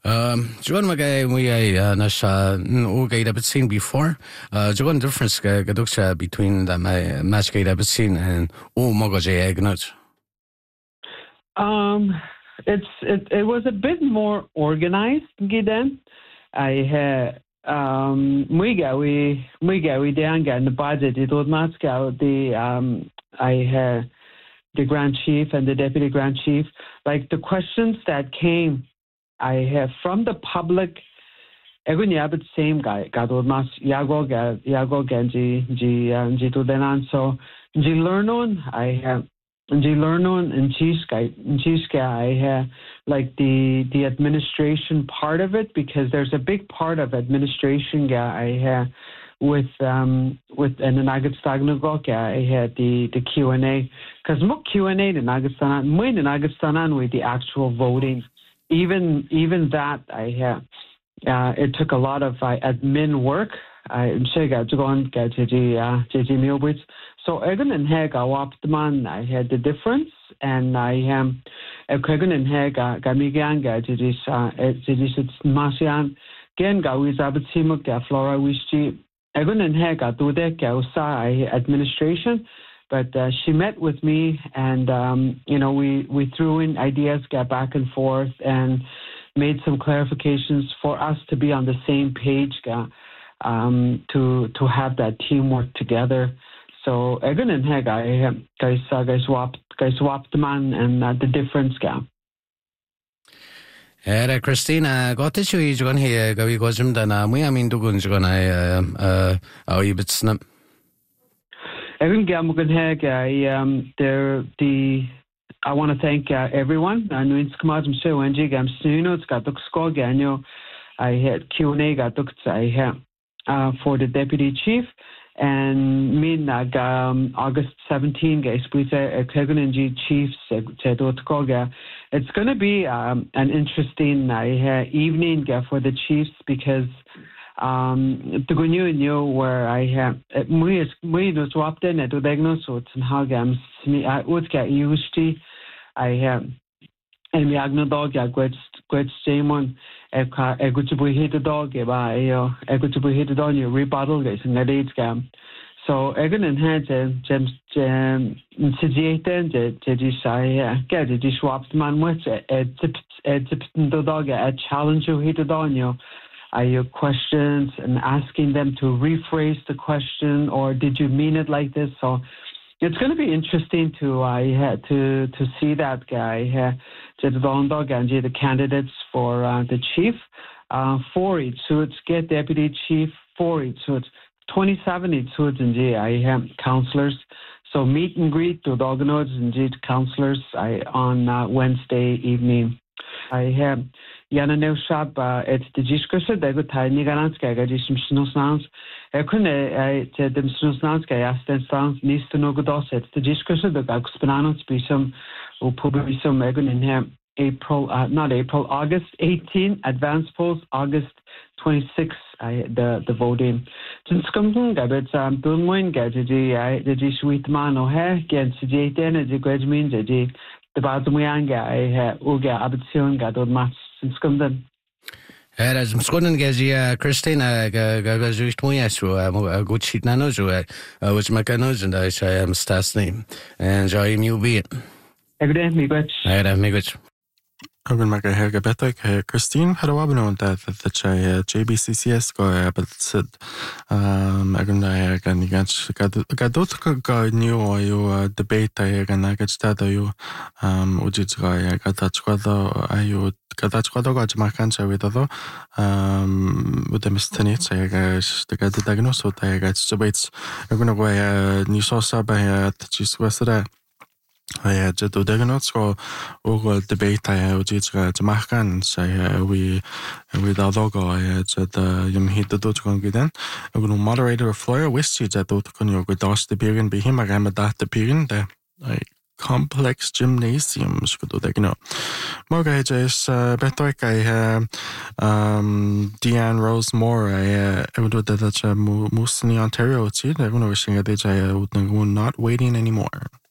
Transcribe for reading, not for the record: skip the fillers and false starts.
Joan Magay we nasha okay I've seen before. Joan difference gaduksha between the match I've seen and Mogoje Agnot. It was a bit more organized gidan. I had we danga and the budget it was not scout I had the Grand Chief and the Deputy Grand Chief, like the questions that came I have from the public. Egun yabit same guy gadod mas yago genji ji to denan so ji learnon I have ji learnon and jiska I have like the administration part of it because there's a big part of administration I have with an Nagastagnagoka I had the Q&A because more Q&A the Nagastanan with the actual voting. Even that I have it took a lot of admin work. I'm sure got to go on get JG Milwitz. So Egan and Heg I had the difference and I am Egan and Heg Gamiganga JG Masian Gen Gawiz Abatimuk Flora Wishi Egan and Heg do that Gausa administration. But she met with me, and we threw in ideas, got back and forth, and made some clarifications for us to be on the same page, to have that teamwork together. So Egan and Heg, guys swapped man and the difference, Christina, got to show you going here, go because I'm done. We mean to go and you bit snap. Evan Gamugan I want to thank everyone. I know it's come out from so NG Gam Suno, it's got Ganyo. I had Q&A got I have for the deputy chief and me August 17 guys please Kegunanji chiefs it's gonna be an interesting evening for the chiefs because to go new where I have we no swapped in at Udegno so it's in Hagams I would get used to I have and the Agno dog quite Jamon a good to be hit the dog by a good to be hit on your rebuttal guys in the date scam. So Egan and had James get it swapped man with the dog a challenge you hit on you. Your questions and asking them to rephrase the question or did you mean it like this? So it's going to be interesting to see that guy the candidates for the chief 4 each so it's get deputy chief 4 each so it's 27 each so it's I have counselors so meet and greet to the organoids and counselors on Wednesday evening. I have Yana no shop it's the discussion they got tiny galanska some snow sounds I said them snow sounds asked sounds needs to know good it's the discussion the Gaxpananos be some will probably some Megan in here August 18 advance polls August 26 the voting since coming it's doing one get the sweet man or hair against the energy grudge means the bottom I have Uga Abitsion got on match since come then. As I'm scoring Christina Gazushed Moyasu, a good sheet nanozo, which Macanos and I say I'm Stas name and Joy Mu be it. Evidently, but I have me good. Ogun maga herga betek Christine Hadawabno that the JBCCS go but Agun ganigach gadot new or you debate ganagach that you ujit guy gatachquado you gatachquado got macancha with other with the mistanits I guess the gat diagnose so I got debates I'm gonna go new source by the cheese was that I had to do not so over debate I would to Markan say we without logo I had the yum hit the dot con then I'm going to moderate a flyer wish you that dot con you with us the period be him again that the period the complex gymnasium should do that Morga is better I Deanne Rose Moore I would do that Moose in Ontario I'm going to wishing that I would not waiting anymore.